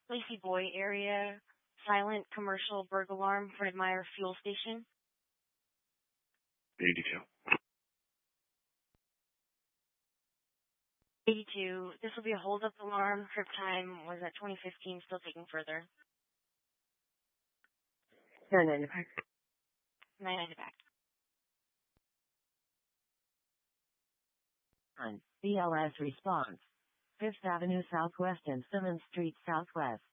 Lacey Boy area. Silent commercial burglar alarm for Admire Fuel Station. 82. 82. This will be a hold-up alarm. Trip time was at 2015, still taking further. 9 back. 9 back. On BLS response. 5th Avenue Southwest and Simmons Street Southwest.